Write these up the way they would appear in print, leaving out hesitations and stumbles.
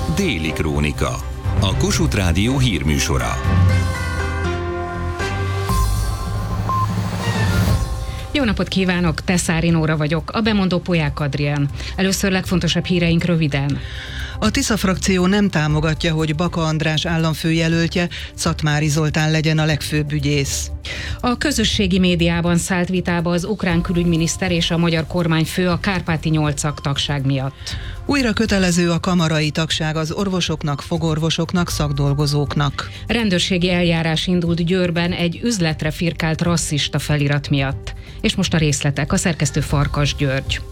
Déli Krónika. A Kossuth Rádió hírműsora. Jó napot kívánok, Teszári Nóra vagyok, a bemondó Polyák Adrián. Először legfontosabb híreink röviden. A Tisza frakció nem támogatja, hogy Baka András államfőjelöltje, Szatmári Zoltán legyen a legfőbb ügyész. A közösségi médiában szállt vitába az ukrán külügyminiszter és a magyar kormányfő a Kárpáti Nyolcak tagság miatt. Újra kötelező a kamarai tagság az orvosoknak, fogorvosoknak, szakdolgozóknak. Rendőrségi eljárás indult Győrben egy üzletre firkált rasszista felirat miatt. És most a részletek, a szerkesztő Farkas György.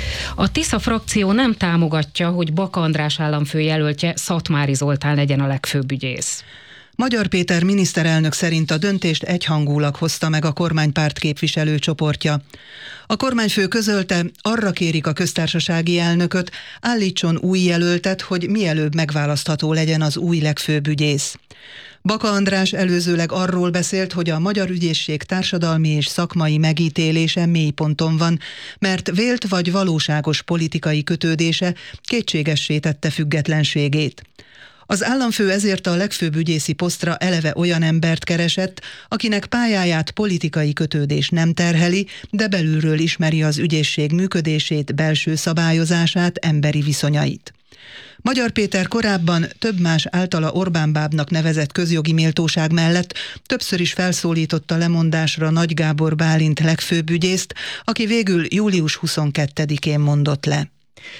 A Tisza frakció nem támogatja, hogy Baka András államfőjelöltje, Szatmári Zoltán legyen a legfőbb ügyész. Magyar Péter miniszterelnök szerint a döntést egyhangulag hozta meg a kormánypárt képviselőcsoportja. A kormányfő közölte, arra kérik a köztársasági elnököt, állítson új jelöltet, hogy mielőbb megválasztható legyen az új legfőbb ügyész. Baka András előzőleg arról beszélt, hogy a magyar ügyészség társadalmi és szakmai megítélése mélyponton van, mert vélt vagy valóságos politikai kötődése kétségessé tette függetlenségét. Az államfő ezért a legfőbb ügyészi posztra eleve olyan embert keresett, akinek pályáját politikai kötődés nem terheli, de belülről ismeri az ügyészség működését, belső szabályozását, emberi viszonyait. Magyar Péter korábban több más általa Orbán bábnak nevezett közjogi méltóság mellett többször is felszólította lemondásra Nagy Gábor Bálint legfőbb ügyészt, aki végül július 22-én mondott le.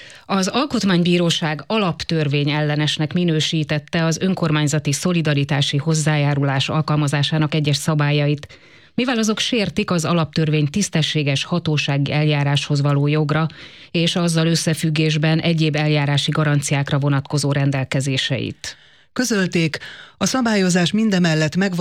Az Alkotmánybíróság alaptörvény ellenesnek minősítette az önkormányzati szolidaritási hozzájárulás alkalmazásának egyes szabályait, mivel azok sértik az alaptörvény tisztességes hatósági eljáráshoz való jogra, és azzal összefüggésben egyéb eljárási garanciákra vonatkozó rendelkezéseit. Közölték, a szabályozás mindemellett